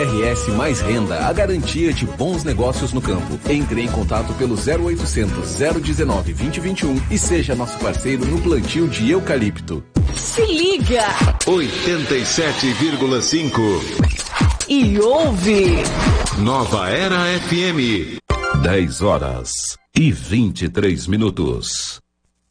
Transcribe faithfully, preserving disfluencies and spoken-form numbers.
R S Mais Renda, a garantia de bons negócios no campo. Entre em contato pelo zero oitocentos, zero dezenove, vinte, vinte e um e seja nosso parceiro no plantio de eucalipto. Se liga! oitenta e sete vírgula cinco E ouve! Nova Era F M. dez horas e vinte e três minutos.